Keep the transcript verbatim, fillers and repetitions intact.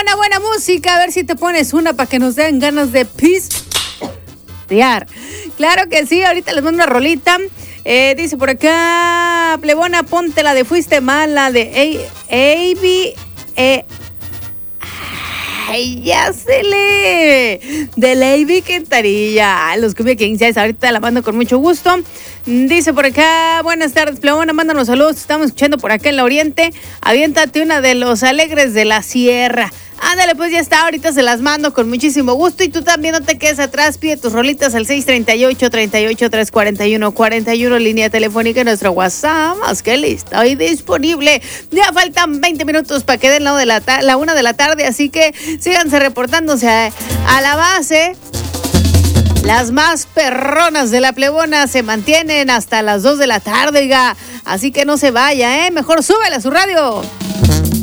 buena, buena música. A ver si te pones una para que nos den ganas de pistear. Claro que sí, ahorita les mando una rolita. Eh, dice por acá, plebona, ponte la de Fuiste Mala de A B. Eh, Ay, ya se le. De Lady Quintanilla. Los Cumbia quince, ahorita la mando con mucho gusto. Dice por acá, buenas tardes, plebona, mándanos saludos. Estamos escuchando por acá en el oriente. Aviéntate una de Los Alegres de la Sierra. Ándale, pues ya está, ahorita se las mando con muchísimo gusto. Y tú también no te quedes atrás, pide tus rolitas al seis treinta y ocho, treinta y ocho, trescientos cuarenta y uno, cuarenta y uno, línea telefónica en nuestro WhatsApp. Más que listo y disponible. Ya faltan veinte minutos para que den la, de la, la una de la tarde, así que síganse reportándose a, a la base. Las más perronas de la plebona se mantienen hasta las dos de la tarde, oiga. Así que no se vaya, ¿eh? Mejor súbele a su radio.